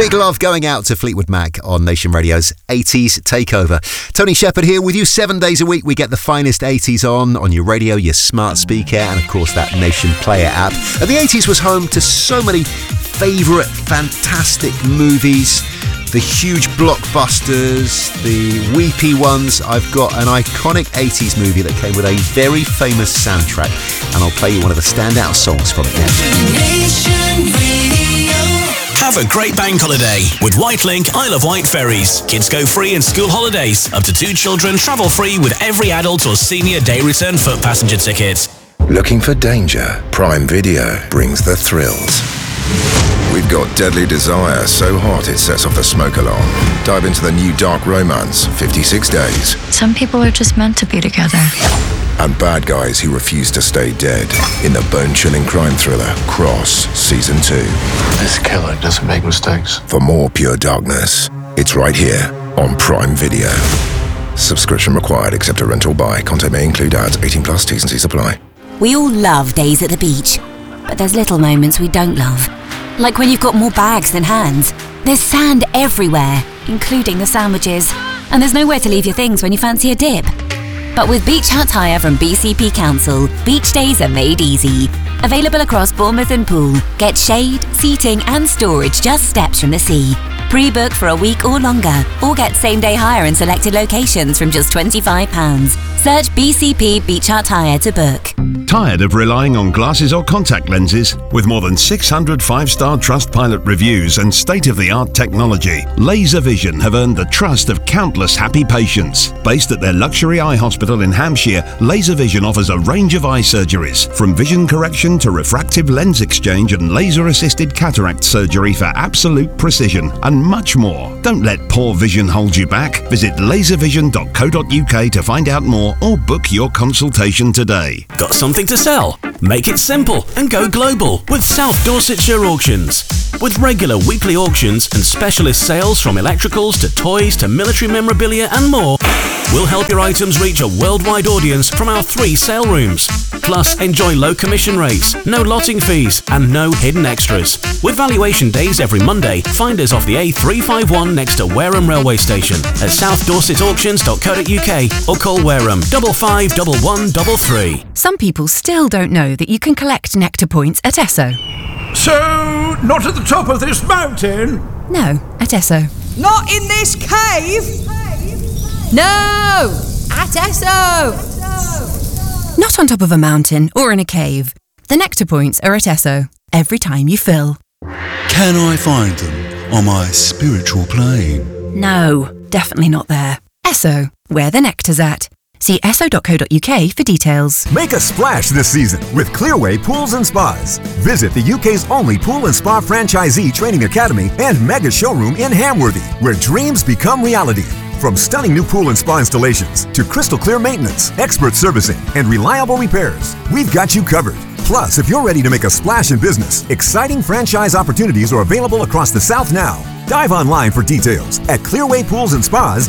Big love going out to Fleetwood Mac on Nation Radio's 80s Takeover. Tony Shepherd here with you 7 days a week. We get the finest 80s on your radio, your smart speaker, and of course that Nation Player app. And the 80s was home to so many favourite fantastic movies. The huge blockbusters, the weepy ones. I've got an iconic 80s movie that came with a very famous soundtrack, and I'll play you one of the standout songs from it now. Have a great bank holiday with Whitelink Isle of Wight ferries. Kids go free in school holidays. Up to 2 children travel free with every adult or senior day return foot passenger ticket. Looking for danger? Prime Video brings the thrills. We've got Deadly Desire, so hot it sets off the smoke alarm. Dive into the new dark romance, 56 Days. Some people are just meant to be together. And bad guys who refuse to stay dead in the bone-chilling crime thriller, Cross, Season 2. This killer doesn't make mistakes. For more pure darkness, it's right here on Prime Video. Subscription required except a rental buy. Content may include ads. 18 plus. T's and C's apply. We all love days at the beach, but there's little moments we don't love. Like when you've got more bags than hands. There's sand everywhere, including the sandwiches. And there's nowhere to leave your things when you fancy a dip. But with Beach Hut Hire from BCP Council, beach days are made easy. Available across Bournemouth and Poole. Get shade, seating and storage just steps from the sea. Pre-book for a week or longer, or get same-day hire in selected locations from just £25. Search BCP Beach Hut Hire to book. Tired of relying on glasses or contact lenses? With more than 600 5-star Trustpilot reviews and state-of-the-art technology, Laser Vision have earned the trust of countless happy patients. Based at their luxury eye hospital in Hampshire, Laser Vision offers a range of eye surgeries, from vision correction to refractive lens exchange and laser-assisted cataract surgery for absolute precision, and much more. Don't let poor vision hold you back. Visit laservision.co.uk to find out more or book your consultation today. Got something to sell? Make it simple and go global with South Dorsetshire Auctions. With regular weekly auctions and specialist sales from electricals to toys to military memorabilia and more, we'll help your items reach a worldwide audience from our 3 sale rooms. Plus, enjoy low commission rates, no lotting fees, and no hidden extras. With valuation days every Monday, find us off the A351 next to Wareham Railway Station at southdorsetauctions.co.uk or call Wareham 551133. Some people still don't know that you can collect Nectar points at Esso. So, not at the top of this mountain? No, at Esso. Not in this cave? No! At Esso! Not on top of a mountain or in a cave. The Nectar points are at Esso every time you fill. Can I find them on my spiritual plane? No, definitely not there. Esso, where the nectar's at. See esso.co.uk for details. Make a splash this season with Clearway Pools and Spas. Visit the UK's only pool and spa franchisee training academy and mega showroom in Hamworthy, where dreams become reality. From stunning new pool and spa installations to crystal clear maintenance, expert servicing, and reliable repairs, we've got you covered. Plus, if you're ready to make a splash in business, exciting franchise opportunities are available across the South now. Dive online for details at clearwaypoolsandspas.co.uk.